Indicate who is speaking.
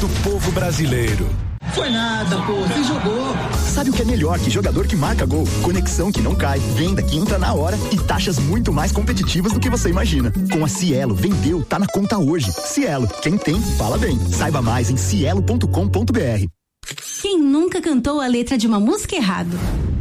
Speaker 1: do povo brasileiro.
Speaker 2: Foi nada, pô, você jogou.
Speaker 3: Sabe o que é melhor que jogador que marca gol? Conexão que não cai, venda que entra na hora e taxas muito mais competitivas do que você imagina. Com a Cielo, vendeu, tá na conta hoje. Cielo, quem tem, fala bem. Saiba mais em cielo.com.br.
Speaker 4: Quem nunca cantou a letra de uma música errado?